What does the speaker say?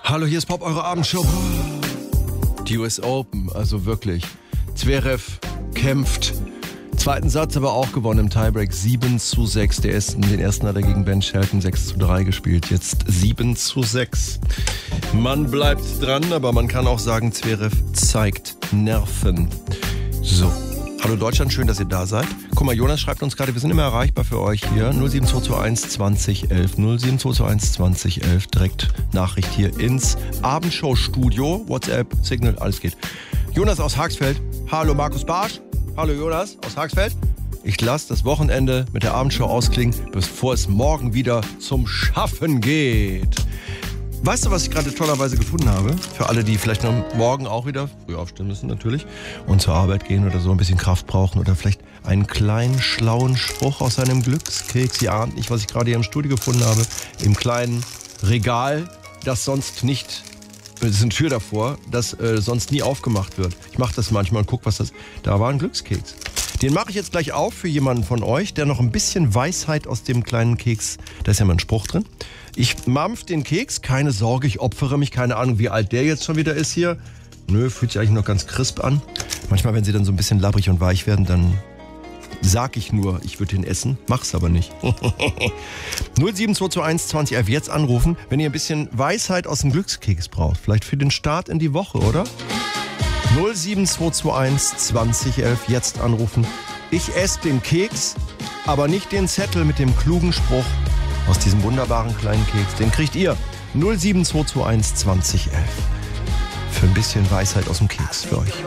Hallo, hier ist Pop, eure Abendshow. Die US Open, also wirklich. Zverev kämpft. Zweiten Satz aber auch gewonnen im Tiebreak. 7-6. Den ersten hat er gegen Ben Shelton 6-3 gespielt. Jetzt 7-6. Man bleibt dran, aber man kann auch sagen, Zverev zeigt Nerven. So. Hallo Deutschland, schön, dass ihr da seid. Guck mal, Jonas schreibt uns gerade, wir sind immer erreichbar für euch hier. 07221 2011. 07221 2011. Direkt Nachricht hier ins Abendshow-Studio. WhatsApp, Signal, alles geht. Jonas aus Haxfeld. Hallo Markus Barsch. Hallo Jonas aus Haxfeld. Ich lasse das Wochenende mit der Abendshow ausklingen, bevor es morgen wieder zum Schaffen geht. Weißt du, was ich gerade tollerweise gefunden habe? Für alle, die vielleicht noch morgen auch wieder früh aufstehen müssen natürlich und zur Arbeit gehen oder so ein bisschen Kraft brauchen oder vielleicht einen kleinen, schlauen Spruch aus einem Glückskeks. Ihr ahnt nicht, was ich gerade hier im Studio gefunden habe. Im kleinen Regal, das sonst nicht, es ist eine Tür davor, das sonst nie aufgemacht wird. Ich mache das manchmal und gucke, was das, da war ein Glückskeks. Den mache ich jetzt gleich auf für jemanden von euch, der noch ein bisschen Weisheit aus dem kleinen Keks, da ist ja mal ein Spruch drin. Ich mampf den Keks, keine Sorge, ich opfere mich, keine Ahnung, wie alt der jetzt schon wieder ist hier. Nö, fühlt sich eigentlich noch ganz crisp an. Manchmal, wenn sie dann so ein bisschen labbrig und weich werden, dann sag ich nur, ich würde den essen, mach's aber nicht. 07221 2011 jetzt anrufen, wenn ihr ein bisschen Weisheit aus dem Glückskeks braucht. Vielleicht für den Start in die Woche, oder? 07221 2011 jetzt anrufen. Ich esse den Keks, aber nicht den Zettel mit dem klugen Spruch aus diesem wunderbaren kleinen Keks. Den kriegt ihr. 07221 2011. Für ein bisschen Weisheit aus dem Keks für euch.